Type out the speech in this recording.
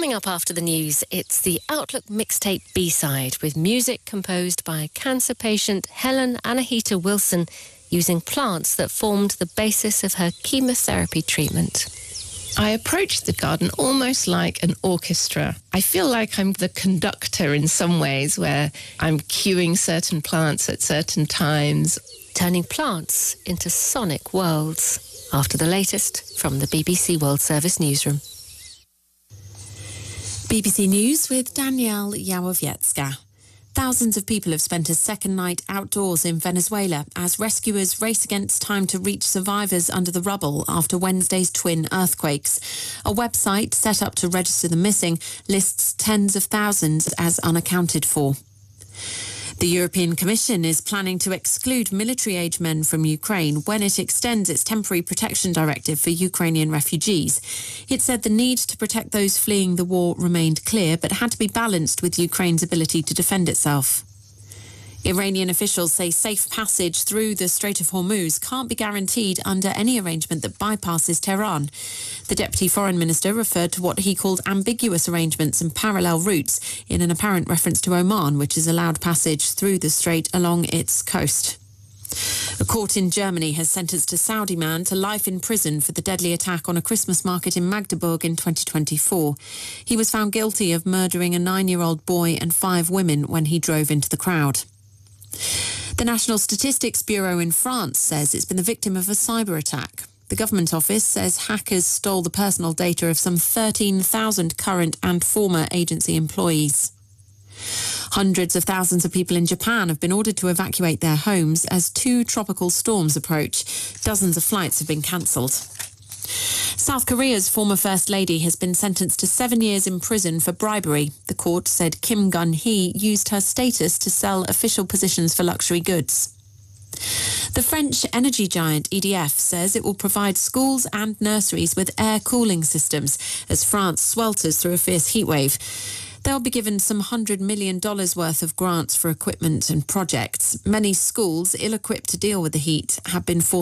Coming up after the news, it's the Outlook Mixtape B-side with music composed by cancer patient Helen Anahita Wilson using plants that formed the basis of her chemotherapy treatment. I approach the garden almost like an orchestra. I feel like I'm the conductor in some ways, where I'm cueing certain plants at certain times. Turning plants into sonic worlds. After the latest from the BBC World Service newsroom. BBC News with Danielle Yawowiecka. Thousands of people have spent a second night outdoors in Venezuela as rescuers race against time to reach survivors under the rubble after Wednesday's twin earthquakes. A website set up to register the missing lists tens of thousands as unaccounted for. The European Commission is planning to exclude military-age men from Ukraine when it extends its temporary protection directive for Ukrainian refugees. It said the need to protect those fleeing the war remained clear, but had to be balanced with Ukraine's ability to defend itself. Iranian officials say safe passage through the Strait of Hormuz can't be guaranteed under any arrangement that bypasses Tehran. The Deputy Foreign Minister referred to what he called ambiguous arrangements and parallel routes in an apparent reference to Oman, which has allowed passage through the strait along its coast. A court in Germany has sentenced a Saudi man to life in prison for the deadly attack on a Christmas market in Magdeburg in 2024. He was found guilty of murdering a 9-year-old boy and 5 women when he drove into the crowd. The National Statistics Bureau in France says it's been the victim of a cyber attack. The government office says hackers stole the personal data of some 13,000 current and former agency employees. Hundreds of thousands of people in Japan have been ordered to evacuate their homes as 2 tropical storms approach. Dozens of flights have been cancelled. South Korea's former First Lady has been sentenced to 7 years in prison for bribery. The court said Kim Gun-hee used her status to sell official positions for luxury goods. The French energy giant EDF says it will provide schools and nurseries with air cooling systems as France swelters through a fierce heatwave. They'll be given some $100 million worth of grants for equipment and projects. Many schools, ill-equipped to deal with the heat, have been forced